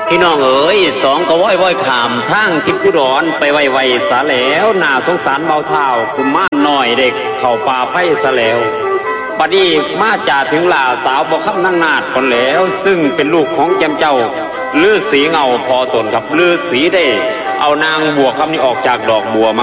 พี่น้องเอ๋ยสองก็ว้อยขามทางทิพย์กุดรไปไวๆสาแล้วน่าสงสารเบาเท้ากุมารน้อยเด็กเข้าป่าไฟสาแล้วบัดนี้มาจ่าถึงหล่าสาวบ่คำนั่งนาดคนแล้วซึ่งเป็นลูกของแจมเจ้าฤาษีเงาพอตนกับฤาษีได้เอานางบัวคำนี้ออกจากดอกบัวมา